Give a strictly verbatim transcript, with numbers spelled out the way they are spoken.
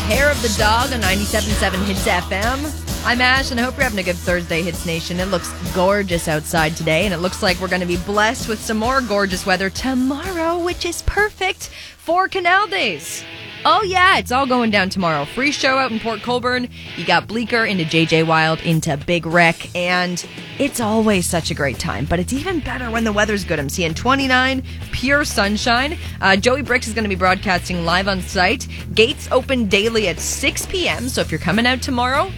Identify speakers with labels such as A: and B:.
A: Hair of the Dog on ninety-seven point seven Hits F M. I'm Ash, and I hope you're having a good Thursday, Hits Nation. It looks gorgeous outside today, and it looks like we're going to be blessed with some more gorgeous weather tomorrow, which is perfect for Canal Days. Oh, yeah, it's all going down tomorrow. Free show out in Port Colborne. You got Bleecker into J J Wild into Big Wreck, and it's always such a great time. But it's even better when the weather's good. I'm seeing twenty-nine, pure sunshine. Uh, Joey Bricks is going to be broadcasting live on site. Gates open daily at six p.m., so if you're coming out tomorrow,